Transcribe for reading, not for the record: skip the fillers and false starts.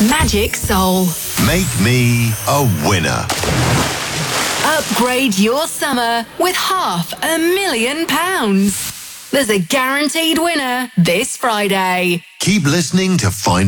Magic Soul. Make me a winner. Upgrade your summer with £500,000. There's a guaranteed winner this Friday. Keep listening to find